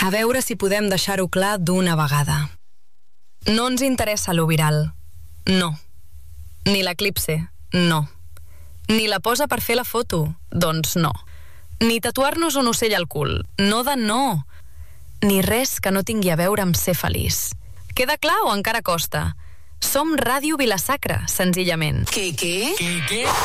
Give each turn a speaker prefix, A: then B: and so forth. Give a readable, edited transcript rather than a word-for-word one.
A: A veure si podem deixar-ho clar d'una vegada. No ens interessa lo viral. No. Ni l'eclipse. No. Ni la posa per fer la foto. Doncs no. Ni tatuar-nos un ocell al cul. No de no. Ni res que no tingui a veure amb ser feliç. Queda clar o encara costa? Som Ràdio Vila-sacra, senzillament.
B: Què?